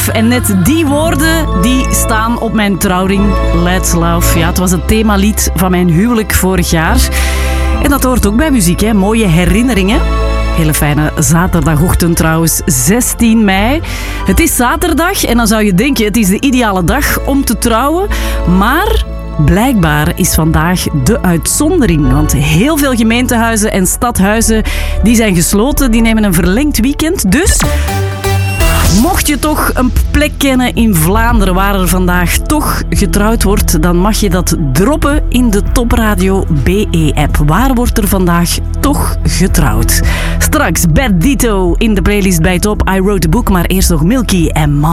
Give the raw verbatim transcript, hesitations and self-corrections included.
love. En net die woorden die staan op mijn trouwring. Let's love. Ja, het was het themalied van mijn huwelijk vorig jaar. En dat hoort ook bij muziek, hè. Mooie herinneringen. Hele fijne zaterdagochtend trouwens, zestien mei. Het is zaterdag en dan zou je denken, het is de ideale dag om te trouwen. Maar blijkbaar is vandaag de uitzondering. Want heel veel gemeentehuizen en stadhuizen die zijn gesloten. Die nemen een verlengd weekend. Dus mocht je toch een plek kennen in Vlaanderen waar er vandaag toch getrouwd wordt, dan mag je dat droppen in de Top Radio B E-app. Waar wordt er vandaag toch getrouwd? Straks Bad Dito in de playlist bij Top. I Wrote a Book, maar eerst nog Milky en Mom.